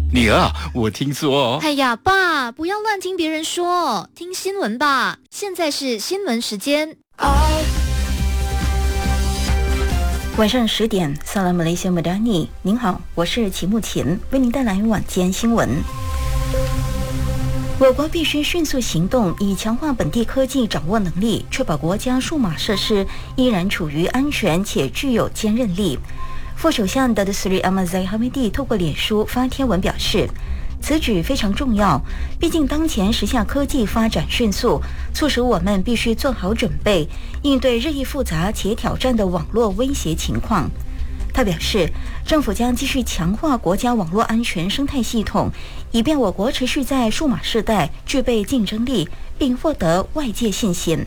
女儿，我听说。 哎呀，爸，不要乱听别人说，听新闻吧。现在是新闻时间。 晚上10点，萨拉马雷西亚穆达尼，您好，我是齐木琴，为您带来晚间新闻。我国必须迅速行动，以强化本地科技掌握能力，确保国家数码设施依然处于安全且具有坚韧力。副首相达德斯里阿马塞哈梅蒂透过脸书发帖文表示，此举非常重要，毕竟当前时下科技发展迅速，促使我们必须做好准备，应对日益复杂且挑战的网络威胁情况。他表示，政府将继续强化国家网络安全生态系统，以便我国持续在数码时代具备竞争力，并获得外界信心。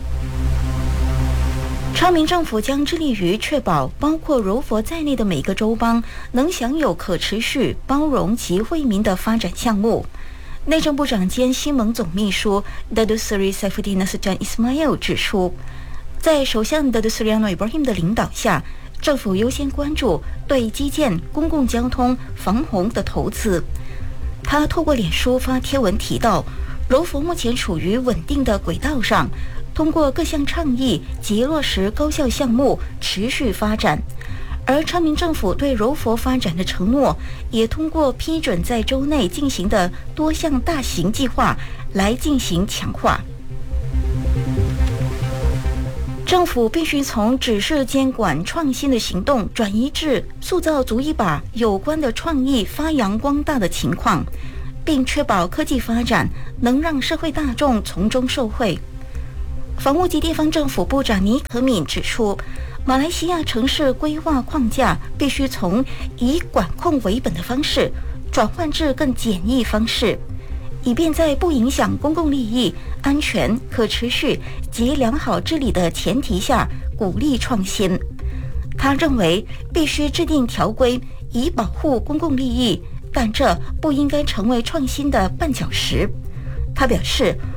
昌明政府将致力于确保包括柔佛在内的每个州邦能享有可持续、包容及惠民的发展项目。内政部长兼西盟总秘书 Datuk Seri Saifuddin Nasution Ismail 指出，在首相 Datuk Seri Anwar Ibrahim 的领导下，政府优先关注对基建、公共交通、防洪的投资。他透过脸书发贴文提到，柔佛目前处于稳定的轨道上，通过各项倡议及落实高效项目持续发展，而昌明政府对柔佛发展的承诺，也通过批准在州内进行的多项大型计划来进行强化。政府必须从只是监管创新的行动，转移至塑造足以把有关的创意发扬光大的情况，并确保科技发展能让社会大众从中受惠。房屋及地方政府部长尼可敏指出，马来西亚城市规划框架必须从以管控为本的方式转换至更简易方式，以便在不影响公共利益、安全、可持续及良好治理的前提下鼓励创新。他认为必须制定条规以保护公共利益，但这不应该成为创新的绊脚石。他表示，